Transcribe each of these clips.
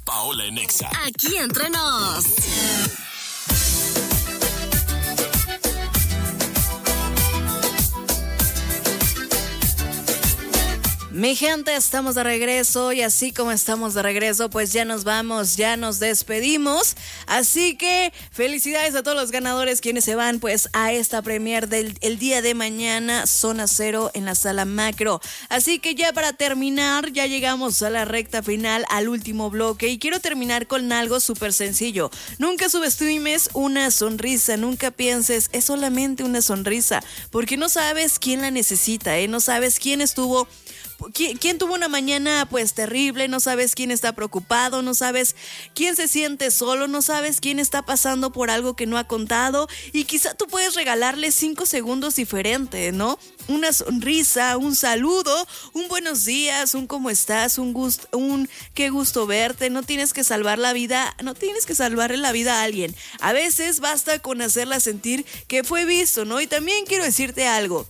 Paola en Exa. Aquí entre nos. Mi gente, estamos de regreso y así como estamos de regreso, pues ya nos vamos, ya nos despedimos. Así que felicidades a todos los ganadores quienes se van pues a esta premier del día de mañana, Zona Cero en la Sala Macro. Así que ya para terminar, ya llegamos a la recta final, al último bloque y quiero terminar con algo súper sencillo. Nunca subestimes una sonrisa, nunca pienses, es solamente una sonrisa, porque no sabes quién la necesita, no sabes quién tuvo una mañana pues terrible, no sabes quién está preocupado, no sabes quién se siente solo, no sabes quién está pasando por algo que no ha contado y quizá tú puedes regalarle 5 segundos diferentes, ¿no? Una sonrisa, un saludo, un buenos días, un cómo estás, un qué gusto verte. No tienes que salvar la vida, no tienes que salvarle la vida a alguien. A veces basta con hacerla sentir que fue visto, ¿no? Y también quiero decirte algo.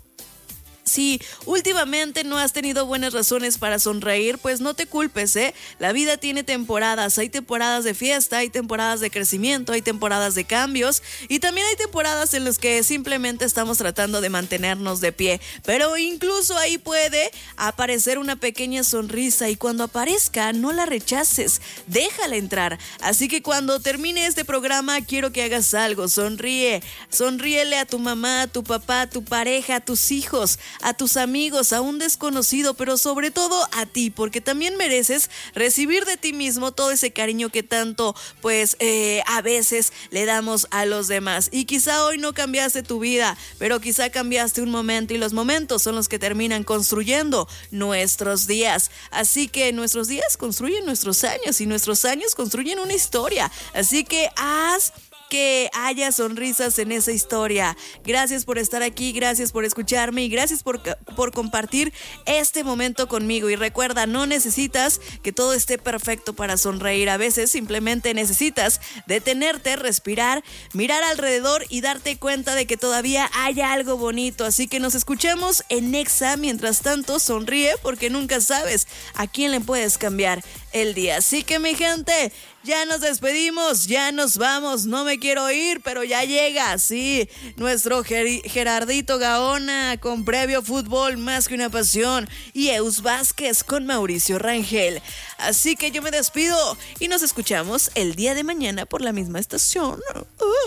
Si últimamente no has tenido buenas razones para sonreír, pues no te culpes, La vida tiene temporadas, hay temporadas de fiesta, hay temporadas de crecimiento, hay temporadas de cambios y también hay temporadas en las que simplemente estamos tratando de mantenernos de pie, pero incluso ahí puede aparecer una pequeña sonrisa y cuando aparezca no la rechaces, déjala entrar. Así que cuando termine este programa quiero que hagas algo, sonríele a tu mamá, a tu papá, a tu pareja, a tus hijos, a tus amigos, a un desconocido, pero sobre todo a ti, porque también mereces recibir de ti mismo todo ese cariño que tanto, pues, a veces le damos a los demás. Y quizá hoy no cambiaste tu vida, pero quizá cambiaste un momento y los momentos son los que terminan construyendo nuestros días. Así que nuestros días construyen nuestros años y nuestros años construyen una historia. Así que haz que haya sonrisas en esa historia. Gracias por estar aquí, gracias por escucharme y gracias por compartir este momento conmigo. Y recuerda, no necesitas que todo esté perfecto para sonreír. A veces simplemente necesitas detenerte, respirar, mirar alrededor y darte cuenta de que todavía hay algo bonito. Así que nos escuchamos en Exa. Mientras tanto, sonríe porque nunca sabes a quién le puedes cambiar el día. Así que mi gente, ya nos despedimos, ya nos vamos, no me quiero ir, pero ya llega, sí, nuestro Gerardito Gaona con Previo Fútbol, Más que una Pasión y Eus Vázquez con Mauricio Rangel. Así que yo me despido y nos escuchamos el día de mañana por la misma estación.